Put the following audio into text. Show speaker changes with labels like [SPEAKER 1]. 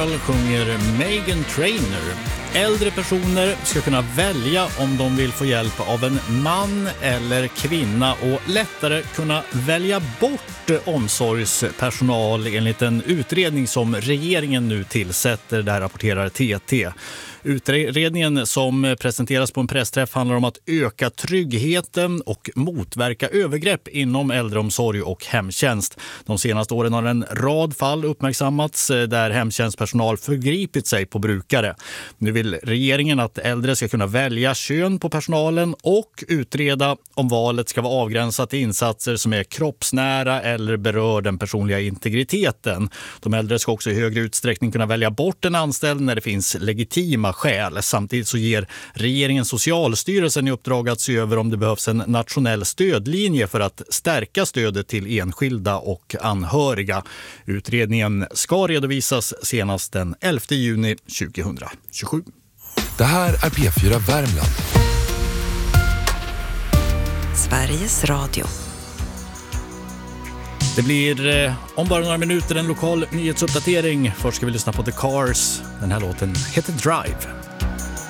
[SPEAKER 1] Metal sjunger Meghan Trainor. Äldre personer ska kunna välja om de vill få hjälp av en man eller kvinna och lättare kunna välja bort omsorgspersonal enligt en utredning som regeringen nu tillsätter, där rapporterar TT. Utredningen som presenteras på en pressträff handlar om att öka tryggheten och motverka övergrepp inom äldreomsorg och hemtjänst. De senaste åren har en rad fall uppmärksammats där hemtjänstpersonal förgripit sig på brukare. Nu vill regeringen att äldre ska kunna välja kön på personalen och utreda om valet ska vara avgränsat till insatser som är kroppsnära eller berör den personliga integriteten. De äldre ska också i högre utsträckning kunna välja bort en anställd när det finns legitima skäl. Samtidigt så ger regeringen Socialstyrelsen i uppdrag att se över om det behövs en nationell stödlinje för att stärka stödet till enskilda och anhöriga. Utredningen ska redovisas senast den 11 juni 2027.
[SPEAKER 2] Det här är P4 Värmland.
[SPEAKER 3] Sveriges Radio.
[SPEAKER 1] Det blir om bara några minuter en lokal nyhetsuppdatering. Först ska vi lyssna på The Cars. Den här låten heter Drive.